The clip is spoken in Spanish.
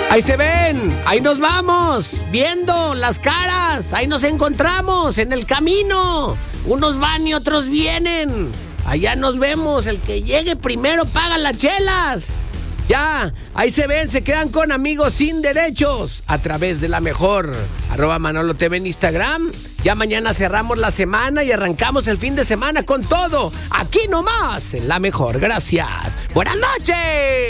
Ahí se ven, ahí nos vamos, viendo las caras, ahí nos encontramos en el camino. Unos van y otros vienen. Allá nos vemos, el que llegue primero paga las chelas. Ya, ahí se ven, se quedan con Amigos Sin Derechos a través de La Mejor. @ManoloTV en Instagram. Ya mañana cerramos la semana y arrancamos el fin de semana con todo. Aquí nomás, en La Mejor. Gracias. Buenas noches.